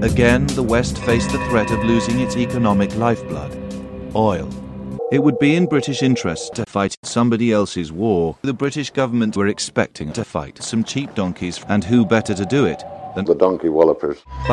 Again, the West faced the threat of losing its economic lifeblood, oil. It would be in British interest to fight somebody else's war. The British government were expecting to fight some cheap donkeys, and who better to do it than the donkey wallopers.